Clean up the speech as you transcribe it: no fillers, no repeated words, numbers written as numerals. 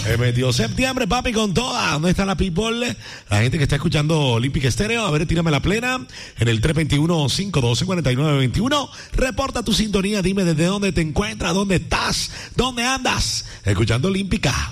Metió septiembre, papi, con toda. ¿Dónde está la people? La gente que está escuchando Olímpica Estéreo. A ver, tírame la plena. En el 321-512-4921. Reporta tu sintonía. Dime desde dónde te encuentras, dónde estás, dónde andas. Escuchando Olímpica.